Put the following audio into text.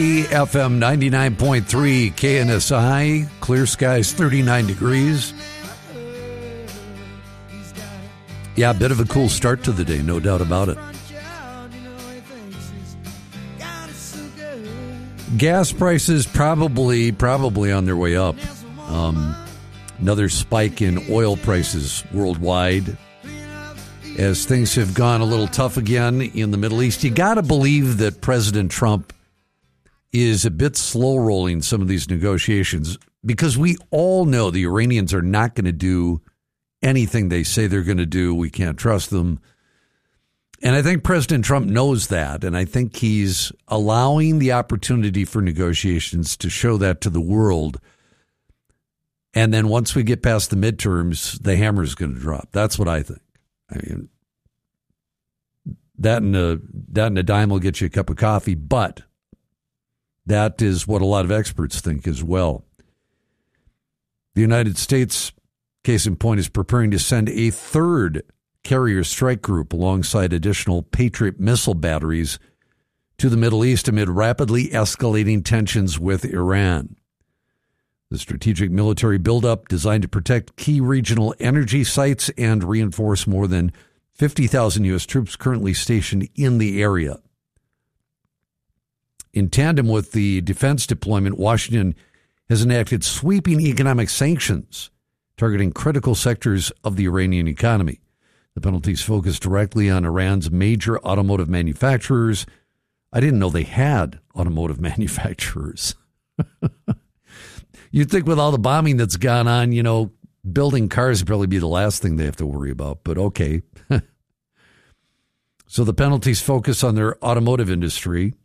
FM 99.3 KNSI, clear skies, 39 degrees. Yeah, a bit of a cool start to the day, no doubt about it. Gas prices probably on their way up. Another spike in oil prices worldwide as things have gone a little tough again in the Middle East. You got to believe that President Trump is a bit slow rolling some of these negotiations because we all know the Iranians are not going to do anything they say they're going to do. We can't trust them. And I think President Trump knows that. And I think he's allowing the opportunity for negotiations to show that to the world. And then once we get past the midterms, the hammer is going to drop. That's what I think. I mean, that and a dime will get you a cup of coffee, but that is what a lot of experts think as well. The United States, case in point, is preparing to send a third carrier strike group alongside additional Patriot missile batteries to the Middle East amid rapidly escalating tensions with Iran. The strategic military buildup designed to protect key regional energy sites and reinforce more than 50,000 U.S. troops currently stationed in the area. In tandem with the defense deployment, Washington has enacted sweeping economic sanctions targeting critical sectors of the Iranian economy. The penalties focus directly on Iran's major automotive manufacturers. I didn't know they had automotive manufacturers. You'd think with all the bombing that's gone on, building cars would probably be the last thing they have to worry about, but okay. So the penalties focus on their automotive industry.